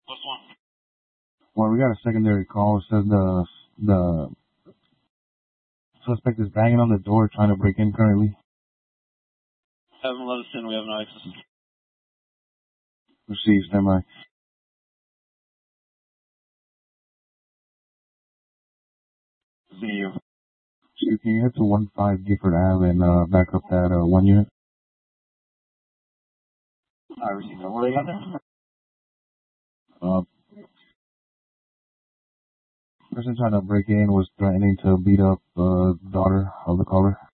What's one? Well, we got a secondary call. It says the suspect is banging on the door trying to break in currently. 7-11 10, we have no access. Received, stand by. See you. So can you head to 15 Gifford Ave and back up that 1 unit? I received that. What do they got there? Person trying to break in was threatening to beat up daughter of the caller.